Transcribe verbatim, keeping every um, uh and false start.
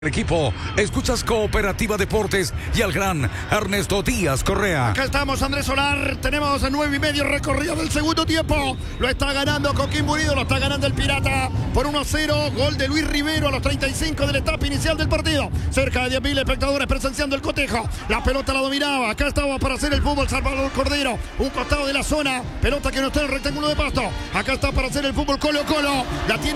Equipo, escuchas Cooperativa Deportes y al gran Ernesto Díaz Correa. Acá estamos, Andrés Solar. Tenemos a nueve y medio recorrido del segundo tiempo. Lo está ganando Coquimbo Unido, lo está ganando el Pirata por uno a cero. Gol de Luis Rivero a los treinta y cinco de la etapa inicial del partido. Cerca de diez mil espectadores presenciando el cotejo. La pelota la dominaba. Acá estaba para hacer el fútbol Salvador Cordero. Un costado de la zona. Pelota que no está en el rectángulo de pasto. Acá está para hacer el fútbol Colo Colo. La tiene